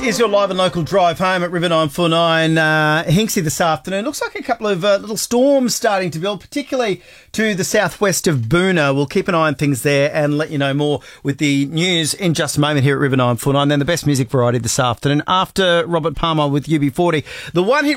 is your live and local drive home at River 949. Hinksy this afternoon. Looks like a couple of little storms starting to build, particularly to the southwest of Boonah. We'll keep an eye on things there and let you know more with the news in just a moment here at River 949. Then the best music variety this afternoon after Robert Palmer with UB40. The one hit